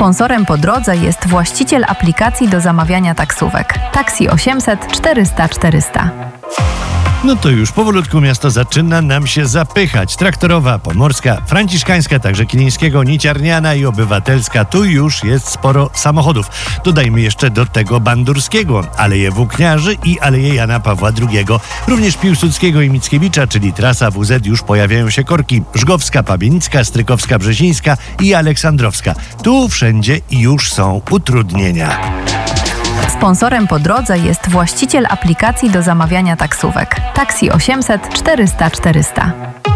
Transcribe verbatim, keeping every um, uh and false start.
Sponsorem po drodze jest właściciel aplikacji do zamawiania taksówek Taxi osiemset czterysta czterysta. No to już powolutku miasto zaczyna nam się zapychać. Traktorowa, Pomorska, Franciszkańska, także Kilińskiego, Niciarniana i Obywatelska. Tu już jest sporo samochodów. Dodajmy jeszcze do tego Bandurskiego, Aleje Włókniarzy i Aleje Jana Pawła drugiego. Również Piłsudskiego i Mickiewicza, czyli trasa W Z, już pojawiają się korki. Żgowska, Pabienicka, Strykowska, Brzezińska i Aleksandrowska. Tu wszędzie już są utrudnienia. Sponsorem po drodze jest właściciel aplikacji do zamawiania taksówek Taxi osiemset czterysta czterysta.